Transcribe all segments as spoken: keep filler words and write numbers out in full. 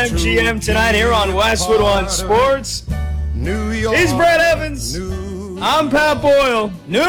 M G M tonight here on Westwood One Sports. New York. He's Brad Evans. New I'm Pat Boyle. New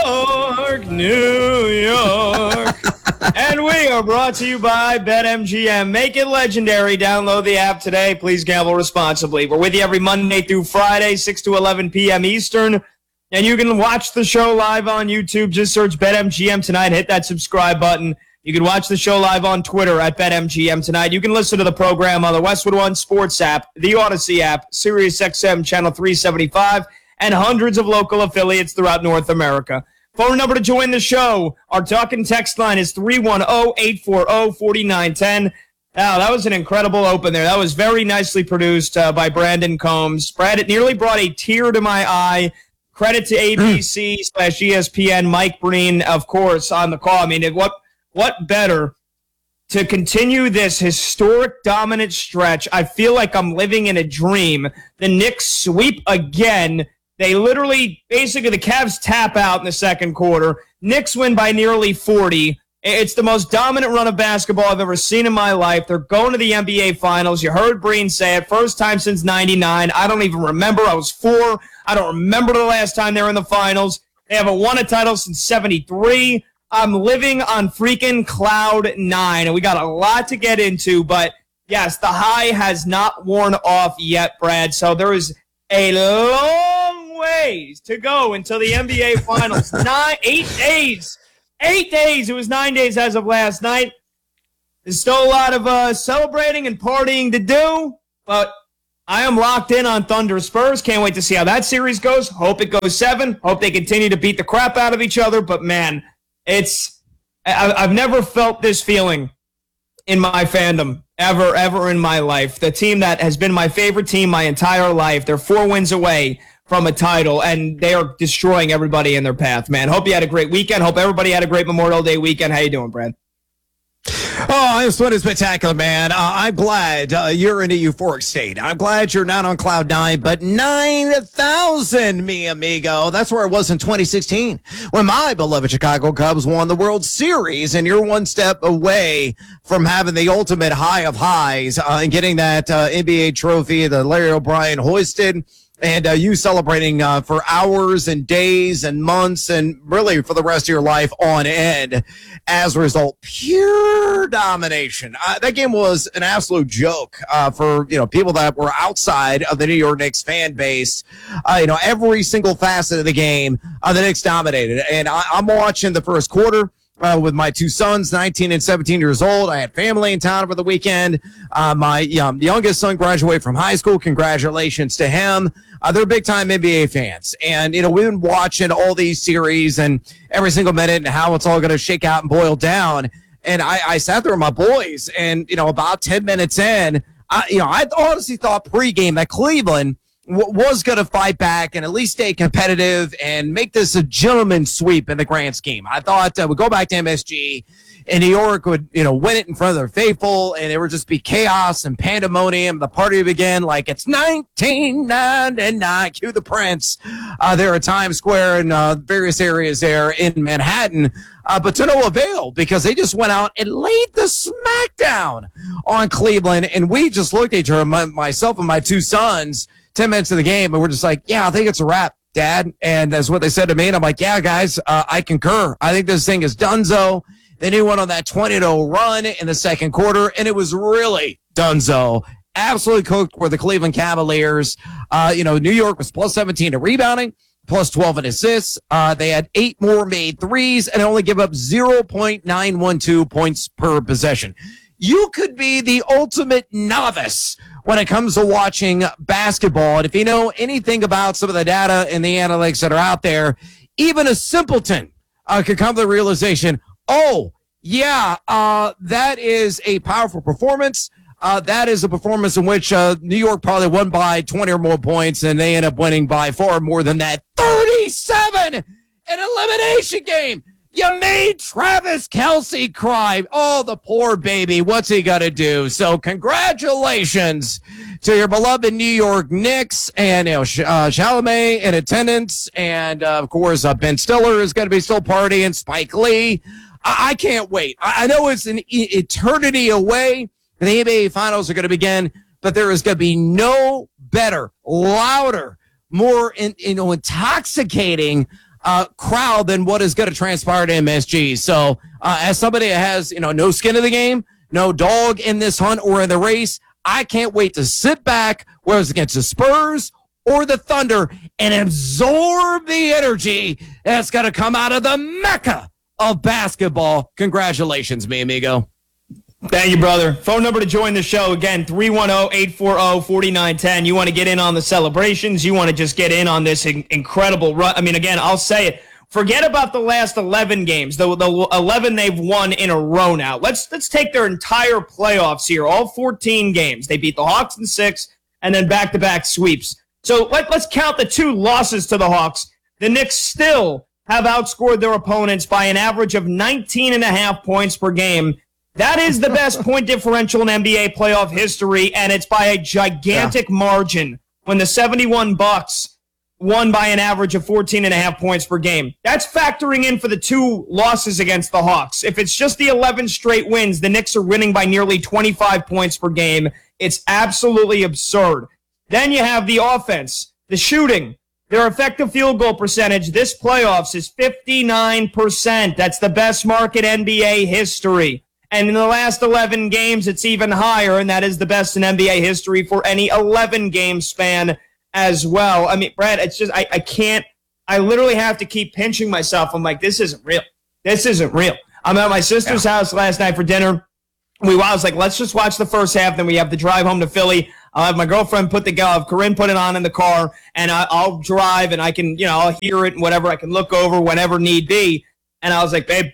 York, New York. And we are brought to you by BetMGM. Make it legendary. Download the app today. Please gamble responsibly. We're with you every Monday through Friday, six to eleven p.m. Eastern. And you can watch the show live on YouTube. Just search BetMGM tonight. Hit that subscribe button. You can watch the show live on Twitter at BetMGM tonight. You can listen to the program on the Westwood One Sports app, the Odyssey app, SiriusXM Channel three seventy-five, and hundreds of local affiliates throughout North America. Phone number to join the show. Our talk and text line is three one zero, eight four zero, four nine one zero. Now, that was an incredible open there. That was very nicely produced uh, by Brandon Combs. Brad, it nearly brought a tear to my eye. Credit to A B C slash E S P N, Mike Breen, of course, on the call. I mean, it, what what better to continue this historic dominant stretch? I feel like I'm living in a dream. The Knicks sweep again. They literally, basically, the Cavs tap out in the second quarter. Knicks win by nearly forty. It's the most dominant run of basketball I've ever seen in my life. They're going to the N B A Finals. You heard Breen say it. First time since ninety-nine. I don't even remember. I was four. I don't remember the last time they were in the Finals. They haven't won a title since seventy-three. I'm living on freaking cloud nine, and we got a lot to get into. But, yes, the high has not worn off yet, Brad. So there is a long ways to go until the N B A Finals. Nine, eight days. Eight days. It was nine days as of last night. There's still a lot of uh, celebrating and partying to do, but I am locked in on Thunder Spurs. Can't wait to see how that series goes. Hope it goes seven. Hope they continue to beat the crap out of each other. But, man, it's I, I've never felt this feeling in my fandom ever, ever in my life. The team that has been my favorite team my entire life, they're four wins away from a title, and they are destroying everybody in their path, man. Hope you had a great weekend. Hope everybody had a great Memorial Day weekend. How you doing, Brad? Oh, this one is spectacular, man. Uh, I'm glad uh, you're in a euphoric state. I'm glad you're not on cloud nine, but nine thousand, mi amigo. That's where it was in twenty sixteen when my beloved Chicago Cubs won the World Series, and you're one step away from having the ultimate high of highs uh, and getting that uh, N B A trophy that Larry O'Brien hoisted. And uh, you celebrating uh, for hours and days and months and really for the rest of your life on end. As a result, pure domination. Uh, that game was an absolute joke uh, for you know people that were outside of the New York Knicks fan base. Uh, you know, every single facet of the game, uh, the Knicks dominated. And I, I'm watching the first quarter. Uh, with my two sons, nineteen and seventeen years old. I had family in town over the weekend. Uh, my um, youngest son graduated from high school. Congratulations to him. Uh, they're big-time N B A fans. And, you know, we've been watching all these series and every single minute and how it's all going to shake out and boil down. And I, I sat there with my boys, and, you know, about ten minutes in, I, you know, I honestly thought pregame that Cleveland was going to fight back and at least stay competitive and make this a gentleman's sweep in the grand scheme. I thought uh, we'd go back to M S G and New York would, you know, win it in front of their faithful, and it would just be chaos and pandemonium. The party would begin like it's nineteen ninety-nine. Cue the Prince uh, there at Times Square and uh, various areas there in Manhattan. Uh, but to no avail, because they just went out and laid the smackdown on Cleveland, and we just looked at each other, my, myself and my two sons, ten minutes of the game, and we're just like, yeah, I think it's a wrap, Dad. And that's what they said to me. And I'm like, yeah, guys, uh, I concur. I think this thing is donezo. Then he went on that twenty to oh run in the second quarter, and it was really donezo. Absolutely cooked for the Cleveland Cavaliers. Uh, you know, New York was plus seventeen in rebounding, plus twelve in assists. Uh, they had eight more made threes and only give up zero point nine one two points per possession. You could be the ultimate novice when it comes to watching basketball. And if you know anything about some of the data and the analytics that are out there, even a simpleton uh, could come to the realization, oh, yeah, uh, that is a powerful performance. Uh, that is a performance in which uh, New York probably won by twenty or more points, and they end up winning by far more than that. thirty-seven! An elimination game! You made Travis Kelce cry. Oh, the poor baby. What's he got to do? So congratulations to your beloved New York Knicks, and you know, uh, Chalamet in attendance. And, uh, of course, uh, Ben Stiller is going to be still partying. Spike Lee. I, I can't wait. I, I know it's an e- eternity away. The N B A Finals are going to begin but there is going to be no better, louder, more in, you know, intoxicating uh, crowd than what is going to transpire at M S G. So uh, as somebody that has, you know, no skin in the game, no dog in this hunt or in the race, I can't wait to sit back, whether it's against the Spurs or the Thunder, and absorb the energy that's going to come out of the Mecca of basketball. Congratulations, mi amigo. Thank you, brother. Phone number to join the show, again, three one zero, eight four zero, four nine one zero. You want to get in on the celebrations. You want to just get in on this in- incredible run. I mean, again, I'll say it. Forget about the last eleven games, the, the eleven they've won in a row now. Let's let's take their entire playoffs here, all fourteen games. They beat the Hawks in six, and then back-to-back sweeps. So let, let's count the two losses to the Hawks. The Knicks still have outscored their opponents by an average of nineteen and a half points per game. That is the best point differential in N B A playoff history, and it's by a gigantic yeah. margin when the seventy-one Bucks won by an average of fourteen and a half points per game. That's factoring in for the two losses against the Hawks. If it's just the eleven straight wins, the Knicks are winning by nearly twenty-five points per game. It's absolutely absurd. Then you have the offense, the shooting. Their effective field goal percentage this playoffs is fifty-nine percent. That's the best mark in N B A history. And in the last eleven games, it's even higher, and that is the best in N B A history for any eleven-game span as well. I mean, Brad, it's just, I, I can't, I literally have to keep pinching myself. I'm like, this isn't real. This isn't real. I'm at my sister's yeah. house last night for dinner. We, I was like, let's just watch the first half, then we have to drive home to Philly. I'll have my girlfriend put the, uh, Corinne put it on in the car, and I, I'll drive, and I can, you know, I'll hear it and whatever. I can look over whenever need be. And I was like, babe,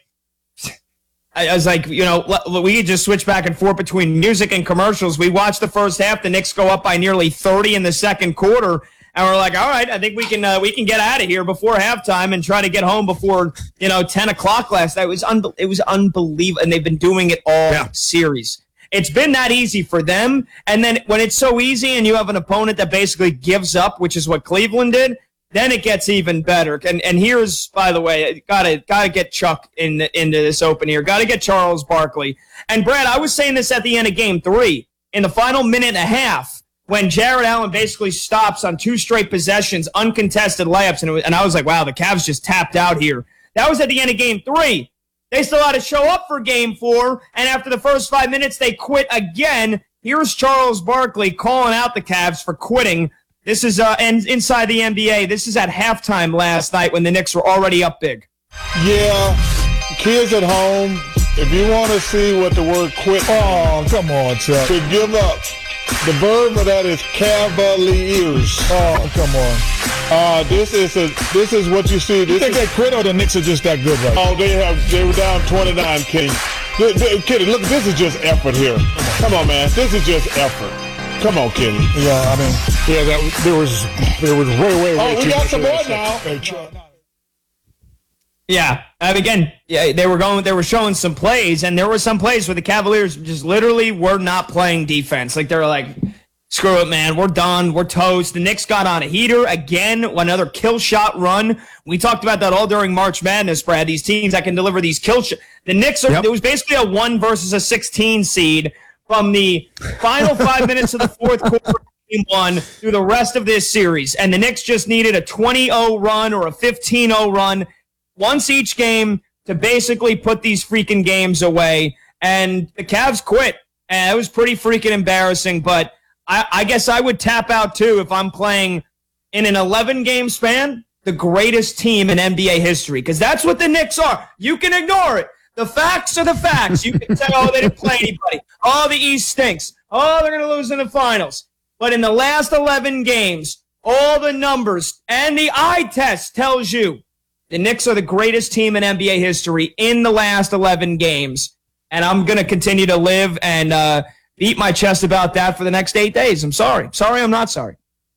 I was like, you know, we could just switch back and forth between music and commercials. We watched the first half. The Knicks go up by nearly thirty in the second quarter. And we're like, all right, I think we can uh, we can get out of here before halftime and try to get home before, you know, ten o'clock last night. It was, un- it was unbelievable. And they've been doing it all yeah. series. It's been that easy for them. And then when it's so easy and you have an opponent that basically gives up, which is what Cleveland did, then it gets even better. And and here's, by the way, gotta gotta get Chuck in into this open here. Gotta get Charles Barkley. And Brad, I was saying this at the end of game three, in the final minute and a half, when Jared Allen basically stops on two straight possessions, uncontested layups, and, it was, and I was like, wow, the Cavs just tapped out here. That was at the end of game three. They still had to show up for game four, and after the first five minutes, they quit again. Here's Charles Barkley calling out the Cavs for quitting. This is uh, and inside the N B A. This is at halftime last night when the Knicks were already up big. Yeah, kids at home, if you want to see what the word quit, oh, come on, Chuck. To give up. The verb of that is cavaliers. Oh, come on. Uh, this is a, this is what you see. You this think is, they quit or the Knicks are just that good right now? Oh, they have they were down twenty-nine, King. Kid, look, this is just effort here. Come on, man. This is just effort. Come on, Kenny. Yeah, I mean, yeah, that there was there was way, way, way. Oh, we too got much some of more that. now. Yeah, and again, yeah, they were going, they were showing some plays, and there were some plays where the Cavaliers just literally were not playing defense. Like they were like, screw it, man, we're done, we're toast. The Knicks got on a heater again, another kill shot run. We talked about that all during March Madness, Brad. These teams that can deliver these kill shots. The Knicks are. Yep. It was basically a one versus a sixteen seed. From the final five minutes of the fourth quarter, game one, through the rest of this series. And the Knicks just needed a twenty oh run or a fifteen oh run once each game to basically put these freaking games away. And the Cavs quit. And it was pretty freaking embarrassing. But I, I guess I would tap out, too, if I'm playing in an eleven-game span, the greatest team in N B A history. Because that's what the Knicks are. You can ignore it. The facts are the facts. You can say, oh, they didn't play anybody. Oh, the East stinks. Oh, they're going to lose in the finals. But in the last eleven games, all the numbers and the eye test tells you the Knicks are the greatest team in N B A history in the last eleven games. And I'm going to continue to live and uh, beat my chest about that for the next eight days. I'm sorry. Sorry, I'm not sorry.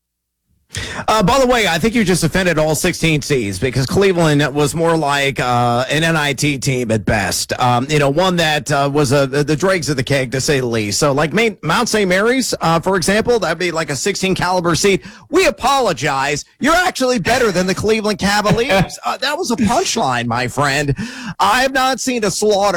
Uh, by the way, I think you just offended all sixteen seeds because Cleveland was more like uh, an N I T team at best. Um, you know, one that uh, was a, the dregs of the keg, to say the least. So, like Maine, Mount Saint Mary's, uh, for example, that'd be like a sixteen caliber seed. We apologize. You're actually better than the Cleveland Cavaliers. Uh, that was a punchline, my friend. I have not seen a slaughter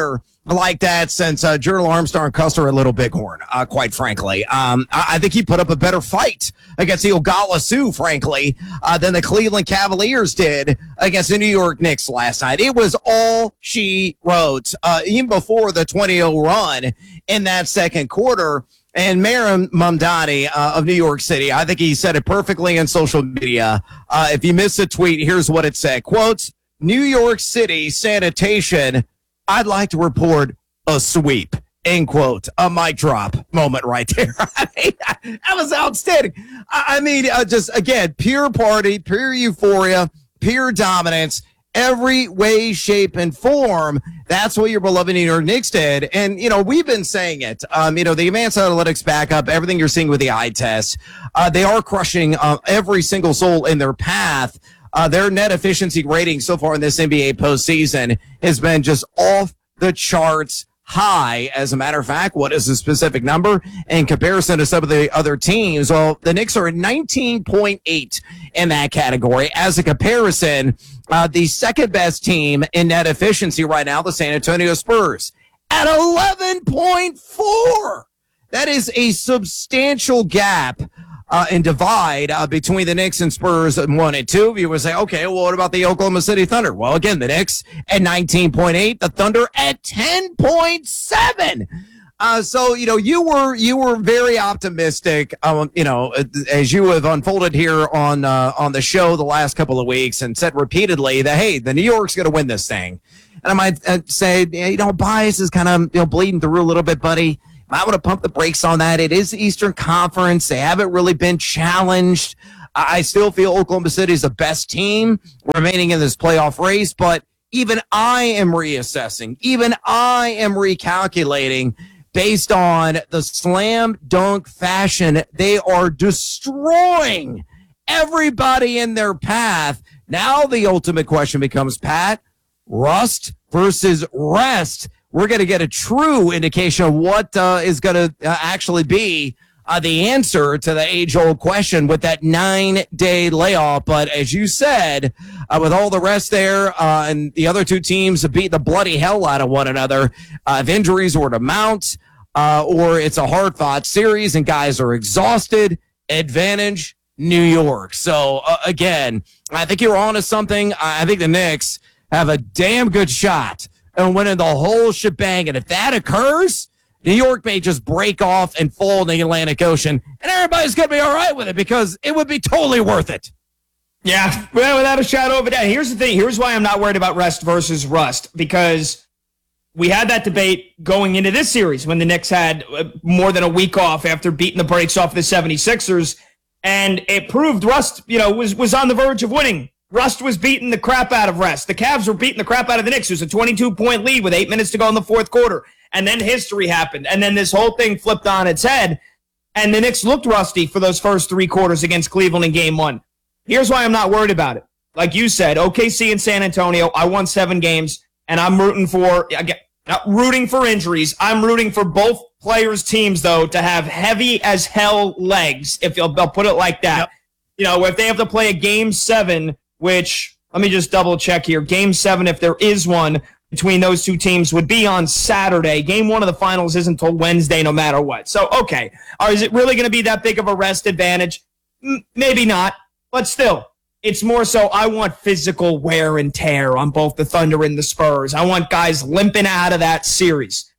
like that since uh, Gerald Armstrong Custer at Little Bighorn, uh, quite frankly. Um, I, I think he put up a better fight against the Oglala Sioux, frankly, uh, than the Cleveland Cavaliers did against the New York Knicks last night. It was all she wrote, uh, even before the twenty oh run in that second quarter. And Mayor Mamdani uh, of New York City, I think he said it perfectly on social media. Uh, if you missed the tweet, here's what it said. Quote, New York City sanitation, I'd like to report a sweep, end quote. A mic drop moment right there. I mean, that was outstanding. I mean, uh, just, again, pure party, pure euphoria, pure dominance. Every way, shape, and form. That's what your beloved New York Knicks did. And, you know, we've been saying it. Um, you know, the advanced analytics backup, everything you're seeing with the eye test, uh, they are crushing uh, every single soul in their path. Uh, their net efficiency rating so far in this N B A postseason has been just off the charts high. As a matter of fact, what is the specific number in comparison to some of the other teams? Well, the Knicks are at nineteen point eight in that category. As a comparison, uh, the second best team in net efficiency right now, the San Antonio Spurs, at eleven point four. That is a substantial gap uh, and divide uh, between the Knicks and Spurs at one and two. You would say, okay, well, what about the Oklahoma City Thunder? Well, again, the Knicks at nineteen point eight, the Thunder at ten point seven. Uh, so, you know, you were you were very optimistic, um, you know, as you have unfolded here on uh, on the show the last couple of weeks and said repeatedly that, hey, the New York's going to win this thing. And I might uh, say, you know, bias is kind of, you know, bleeding through a little bit, buddy. I want to pump the brakes on that. It is the Eastern Conference. They haven't really been challenged. I still feel Oklahoma City is the best team remaining in this playoff race, but even I am reassessing. Even I am recalculating based on the slam dunk fashion. They are destroying everybody in their path. Now the ultimate question becomes, Pat, rust versus rest. We're going to get a true indication of what uh, is going to uh, actually be uh, the answer to the age-old question with that nine-day layoff. But as you said, uh, with all the rest there uh, and the other two teams have beat the bloody hell out of one another, uh, if injuries were to mount uh, or it's a hard-fought series and guys are exhausted, advantage New York. So, uh, again, I think you're on to something. I think the Knicks have a damn good shot and winning the whole shebang. And if that occurs, New York may just break off and fall in the Atlantic Ocean, and everybody's going to be all right with it because it would be totally worth it. Yeah, well, without a shadow of a doubt. Here's the thing. Here's why I'm not worried about rest versus rust, because we had that debate going into this series when the Knicks had more than a week off after beating the brakes off the seventy-sixers, and it proved rust, you know, was, was on the verge of winning. Rust was beating the crap out of rest. The Cavs were beating the crap out of the Knicks. It was a twenty-two point lead with eight minutes to go in the fourth quarter. And then history happened. And then this whole thing flipped on its head. And the Knicks looked rusty for those first three quarters against Cleveland in game one. Here's why I'm not worried about it. Like you said, O K C and San Antonio, I won seven games, and I'm rooting for, again, not rooting for injuries. I'm rooting for both players' teams, though, to have heavy as hell legs, if I'll put it like that. Yep. You know, if they have to play a game seven, which, let me just double check here. Game seven, if there is one between those two teams, would be on Saturday. Game one of the finals isn't until Wednesday, no matter what. So, okay. Or is it really going to be that big of a rest advantage? M- maybe not, but still. It's more so I want physical wear and tear on both the Thunder and the Spurs. I want guys limping out of that series.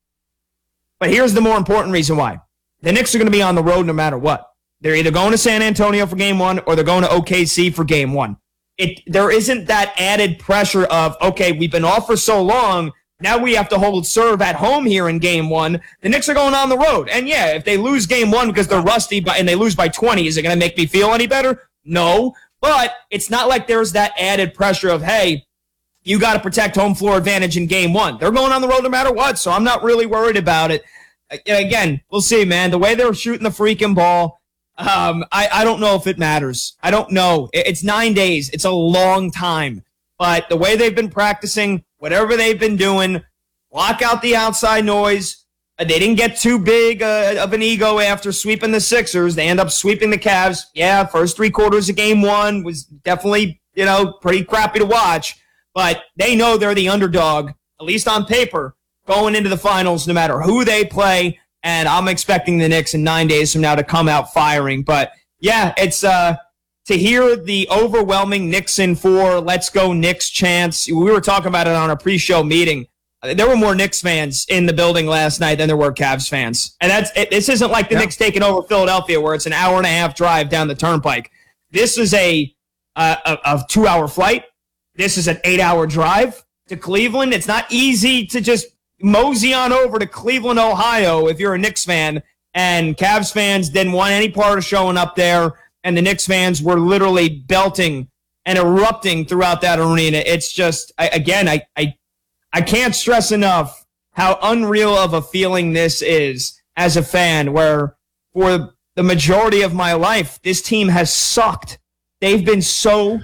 But here's the more important reason why. The Knicks are going to be on the road no matter what. They're either going to San Antonio for game one or they're going to O K C for game one. It, there isn't that added pressure of, okay, we've been off for so long, now we have to hold serve at home here in game one. The Knicks are going on the road. And yeah, if they lose game one because they're rusty by, and they lose by twenty, is it going to make me feel any better? No. But it's not like there's that added pressure of, hey, you got to protect home floor advantage in game one. They're going on the road no matter what, so I'm not really worried about it. Again, we'll see, man. The way they're shooting the freaking ball, Um, I, I don't know if it matters. I don't know. It's nine days. It's a long time. But the way they've been practicing, whatever they've been doing, block out the outside noise. They didn't get too big uh, of an ego after sweeping the Sixers. They end up sweeping the Cavs. Yeah, first three quarters of game one was definitely, you know, pretty crappy to watch. But they know they're the underdog, at least on paper, going into the finals no matter who they play, and I'm expecting the Knicks in nine days from now to come out firing. But, yeah, it's uh, to hear the overwhelming Knicks in four, let's go Knicks chants. We were talking about it on our pre-show meeting. There were more Knicks fans in the building last night than there were Cavs fans. And that's it, this isn't like the yeah. Knicks taking over Philadelphia where it's an hour and a half drive down the turnpike. This is a, a, a two-hour flight. This is an eight-hour drive to Cleveland. It's not easy to just mosey on over to Cleveland, Ohio if you're a Knicks fan. And Cavs fans didn't want any part of showing up there. And the Knicks fans were literally belting and erupting throughout that arena. It's just, I, again, I, I I can't stress enough how unreal of a feeling this is as a fan, where for the majority of my life, this team has sucked. They've been so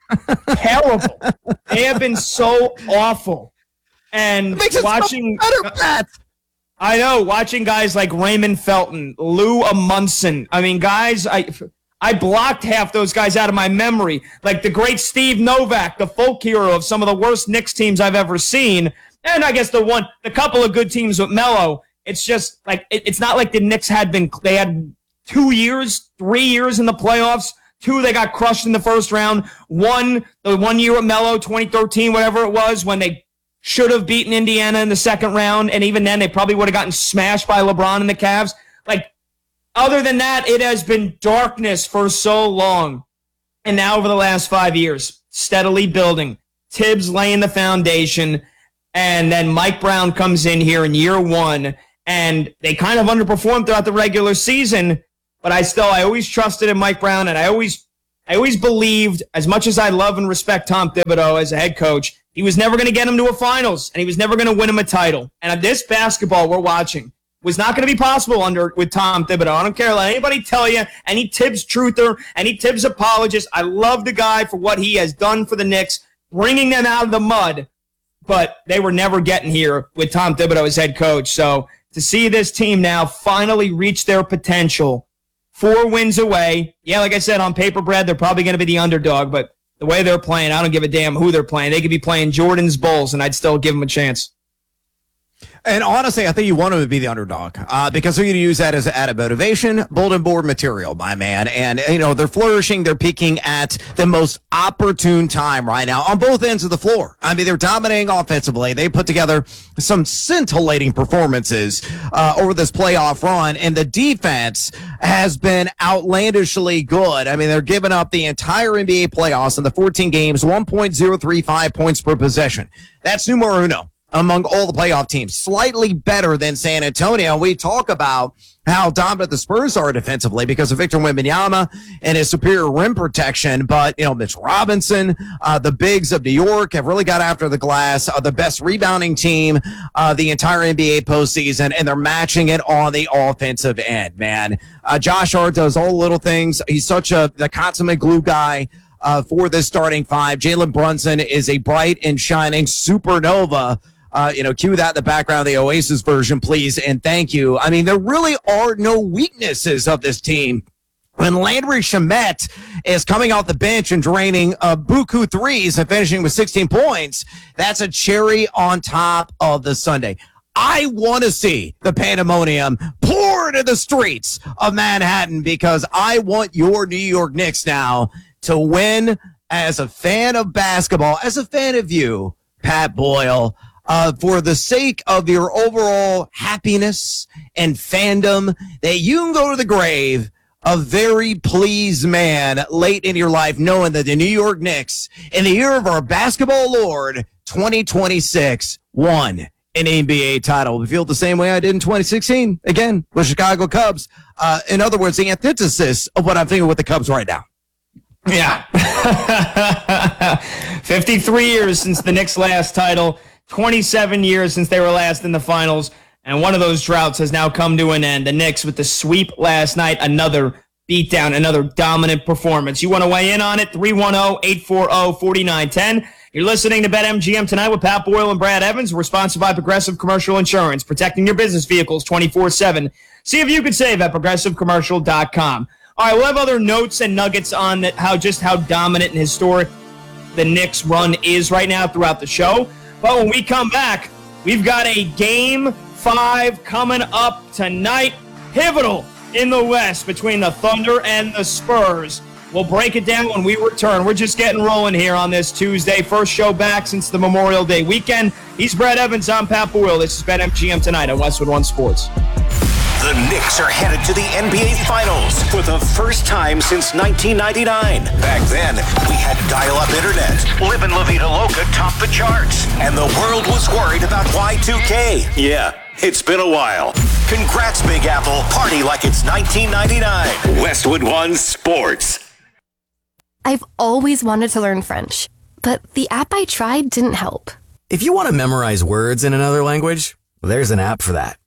terrible. They have been so awful. And watching, better, Pat. I know, watching guys like Raymond Felton, Lou Amundsen. I mean, guys, I I blocked half those guys out of my memory. Like the great Steve Novak, the folk hero of some of the worst Knicks teams I've ever seen. And I guess the one, the couple of good teams with Melo. It's just like, it, it's not like the Knicks had been, they had two years, three years in the playoffs. Two, they got crushed in the first round. One, the one year with Melo, twenty thirteen, whatever it was, when they should have beaten Indiana in the second round. And even then, they probably would have gotten smashed by LeBron and the Cavs. Like, other than that, it has been darkness for so long. And now over the last five years, steadily building. Tibbs laying the foundation. And then Mike Brown comes in here in year one. And they kind of underperformed throughout the regular season. But I still, I always trusted in Mike Brown. And I always, I always believed, as much as I love and respect Tom Thibodeau as a head coach, he was never going to get him to a finals. And he was never going to win him a title. And this basketball we're watching was not going to be possible under with Tom Thibodeau. I don't care. Let anybody tell you, any Tibbs truther, any Tibbs apologist. I love the guy for what he has done for the Knicks, bringing them out of the mud. But they were never getting here with Tom Thibodeau as head coach. So to see this team now finally reach their potential, four wins away. Yeah, like I said, on paper, Brad, they're probably going to be the underdog. But the way they're playing, I don't give a damn who they're playing. They could be playing Jordan's Bulls, and I'd still give them a chance. And honestly, I think you want them to be the underdog uh, because they're going to use that as added motivation, bulletin board material, my man. And, you know, they're flourishing. They're peaking at the most opportune time right now on both ends of the floor. I mean, they're dominating offensively. They put together some scintillating performances uh, over this playoff run. And the defense has been outlandishly good. I mean, they're giving up the entire N B A playoffs in the fourteen games, one point oh three five points per possession. That's numero uno among all the playoff teams, slightly better than San Antonio. We talk about how dominant the Spurs are defensively because of Victor Wembanyama and his superior rim protection. But, you know, Mitch Robinson, uh, the bigs of New York have really got after the glass, are the best rebounding team uh, the entire N B A postseason, and they're matching it on the offensive end, man. Uh, Josh Hart does all the little things. He's such a the consummate glue guy uh, for this starting five. Jalen Brunson is a bright and shining supernova. Uh, you know, cue that in the background, the Oasis version, please, and thank you. I mean, there really are no weaknesses of this team. When Landry Shamet is coming off the bench and draining uh, buku threes and finishing with sixteen points, that's a cherry on top of the sundae. I want to see the pandemonium pour into the streets of Manhattan because I want your New York Knicks now to win. As a fan of basketball, as a fan of you, Pat Boyle, Uh, for the sake of your overall happiness and fandom, that you can go to the grave a very pleased man late in your life, knowing that the New York Knicks, in the year of our basketball Lord, twenty twenty-six, won an N B A title. We feel the same way I did in twenty sixteen, again, with Chicago Cubs. Uh, in other words, the antithesis of what I'm thinking with the Cubs right now. Yeah. fifty-three years since the Knicks' last title. twenty-seven years since they were last in the finals, and one of those droughts has now come to an end. The Knicks with the sweep last night, another beatdown, another dominant performance. You want to weigh in on it? three one zero, eight four zero, four nine one zero. You're listening to BetMGM tonight with Pat Boyle and Brad Evans. We're sponsored by Progressive Commercial Insurance, protecting your business vehicles twenty-four seven. See if you could save at progressive commercial dot com. All right, we'll have other notes and nuggets on that, how just how dominant and historic the Knicks run is right now throughout the show. But when we come back, We've got a game five coming up tonight. Pivotal in the West between the Thunder and the Spurs. We'll break it down when we return. We're just getting rolling here on this Tuesday. First show back since the Memorial Day weekend. He's Brett Evans. I'm Pat Boyle. This is BetMGM Tonight on Westwood One Sports. The Knicks are headed to the N B A Finals for the first time since nineteen ninety-nine. Back then, we had dial-up internet. Livin' La Vida Loca topped the charts. And the world was worried about Y two K. Yeah, it's been a while. Congrats, Big Apple. Party like it's nineteen ninety-nine. Westwood One Sports. I've always wanted to learn French, but the app I tried didn't help. If you want to memorize words in another language, there's an app for that.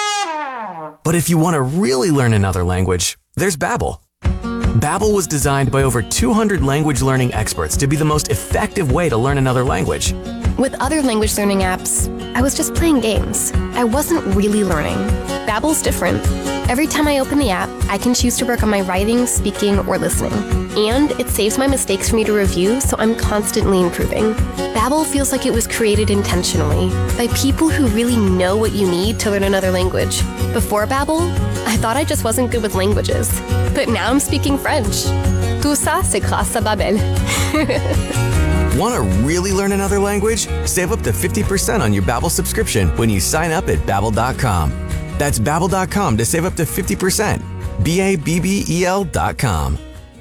But if you want to really learn another language, there's Babbel. Babbel was designed by over two hundred language learning experts to be the most effective way to learn another language. With other language learning apps, I was just playing games. I wasn't really learning. Babbel's different. Every time I open the app, I can choose to work on my writing, speaking, or listening. And it saves my mistakes for me to review, so I'm constantly improving. Babbel feels like it was created intentionally by people who really know what you need to learn another language. Before Babbel, I thought I just wasn't good with languages. But now I'm speaking French. Tout ça, c'est grâce à Babbel. Want to really learn another language? Save up to fifty percent on your Babbel subscription when you sign up at Babbel dot com. That's Babbel dot com to save up to fifty percent. B A B B E L dot com.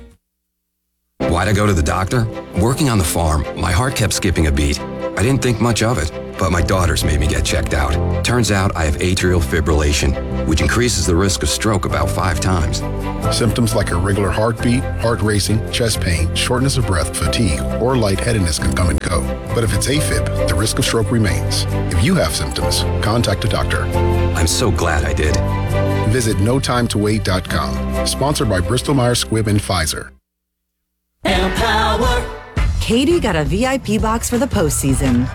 Why'd I go to the doctor? Working on the farm, my heart kept skipping a beat. I didn't think much of it, but my daughters made me get checked out. Turns out I have atrial fibrillation, which increases the risk of stroke about five times. Symptoms like irregular heartbeat, heart racing, chest pain, shortness of breath, fatigue, or lightheadedness can come and go. But if it's AFib, the risk of stroke remains. If you have symptoms, contact a doctor. I'm so glad I did. Visit no time to wait dot com. Sponsored by Bristol Myers Squibb and Pfizer. Empower. Katie got a V I P box for the postseason.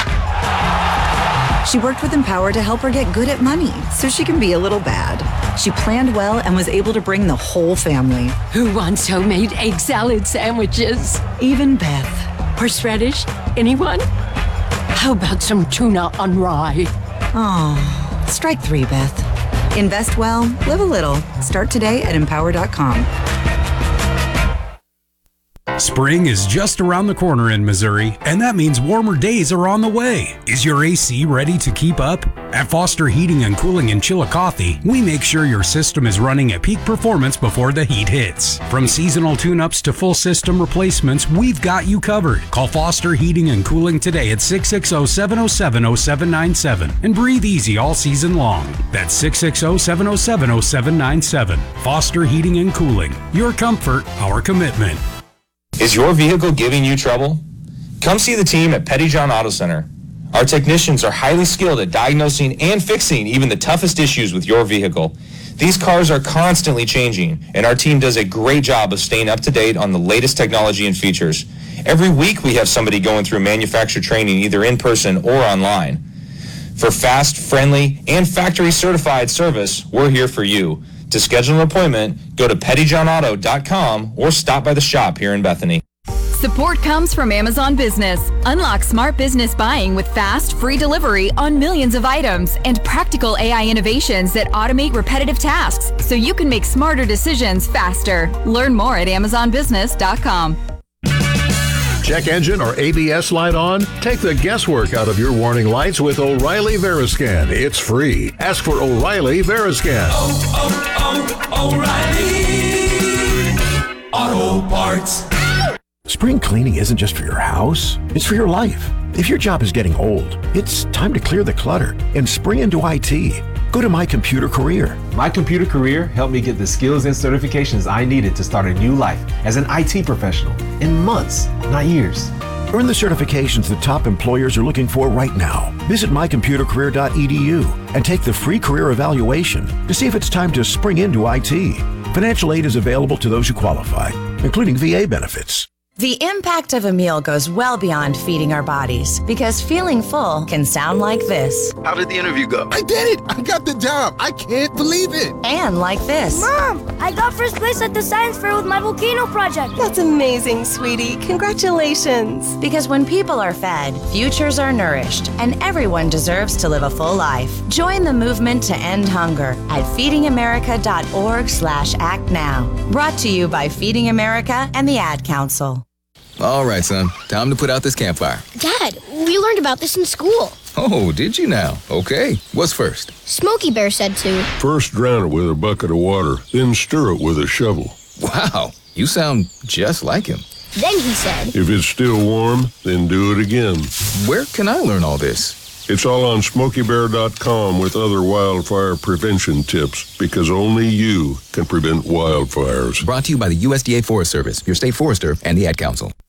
She worked with Empower to help her get good at money so she can be a little bad. She planned well and was able to bring the whole family. Who wants homemade egg salad sandwiches? Even Beth. Horseradish? Anyone? How about some tuna on rye? Oh, strike three, Beth. Invest well, live a little. Start today at empower dot com. Spring is just around the corner in Missouri, and that means warmer days are on the way. Is your A C ready to keep up? At Foster Heating and Cooling in Chillicothe, we make sure your system is running at peak performance before the heat hits. From seasonal tune-ups to full system replacements, we've got you covered. Call Foster Heating and Cooling today at six six zero, seven zero seven, zero seven nine seven and breathe easy all season long. That's six six zero, seven zero seven, zero seven nine seven. Foster Heating and Cooling. Your comfort, our commitment. Is your vehicle giving you trouble? Come see the team at Pettyjohn Auto Center. Our technicians are highly skilled at diagnosing and fixing even the toughest issues with your vehicle. These cars are constantly changing, and our team does a great job of staying up to date on the latest technology and features. Every week we have somebody going through manufacturer training either in person or online. For fast, friendly, and factory certified service, we're here for you. To schedule an appointment, go to pettyjohn auto dot com or stop by the shop here in Bethany. Support comes from Amazon Business. Unlock smart business buying with fast, free delivery on millions of items and practical A I innovations that automate repetitive tasks so you can make smarter decisions faster. Learn more at amazon business dot com. Check engine or A B S light on? Take the guesswork out of your warning lights with O'Reilly Veriscan. It's free. Ask for O'Reilly Veriscan. Oh, oh, oh, O'Reilly Auto Parts. Spring cleaning isn't just for your house, it's for your life. If your job is getting old, it's time to clear the clutter and spring into I T. Go to My Computer Career. My Computer Career helped me get the skills and certifications I needed to start a new life as an I T professional in months, not years. Earn the certifications that top employers are looking for right now. Visit my computer career dot e d u and take the free career evaluation to see if it's time to spring into I T. Financial aid is available to those who qualify, including V A benefits. The impact of a meal goes well beyond feeding our bodies, because feeling full can sound like this. How did the interview go? I did it! I got the job! I can't believe it! And like this. Mom, I got first place at the science fair with my volcano project. That's amazing, sweetie. Congratulations. Because when people are fed, futures are nourished, and everyone deserves to live a full life. Join the movement to end hunger at feedingamerica.org slash act now. Brought to you by Feeding America and the Ad Council. All right, son. Time to put out this campfire. Dad, we learned about this in school. Oh, did you now? Okay. What's first? Smokey Bear said to. First drown it with a bucket of water, then stir it with a shovel. Wow, you sound just like him. Then he said. If it's still warm, then do it again. Where can I learn all this? It's all on smokey bear dot com with other wildfire prevention tips, because only you can prevent wildfires. Brought to you by the U S D A Forest Service, your state forester, and the Ad Council.